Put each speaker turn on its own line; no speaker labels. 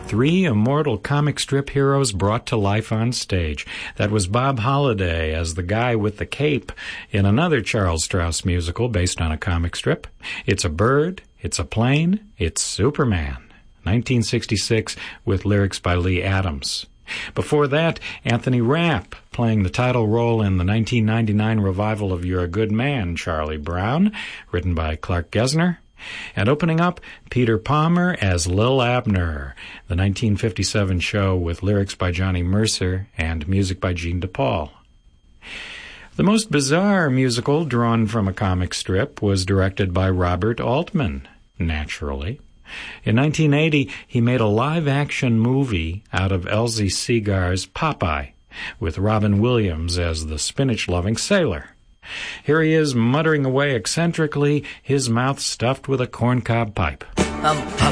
Three immortal comic strip heroes brought to life on stage. That was Bob Holliday as the guy with the cape in another Charles Strouse musical based on a comic strip. It's a bird, it's a plane, it's Superman. 1966 with lyrics by Lee Adams. Before that, Anthony Rapp playing the title role in the 1999 revival of You're a Good Man, Charlie Brown, written by Clark Gessner. And opening up, Peter Palmer as Lil Abner, the 1957 show with lyrics by Johnny Mercer and music by Gene DePaul. The most bizarre musical drawn from a comic strip was directed by Robert Altman, naturally. In 1980, he made a live-action movie out of Elsie Segar's Popeye, with Robin Williams as the spinach-loving sailor. Here he is muttering away eccentrically, his mouth stuffed with a corncob pipe.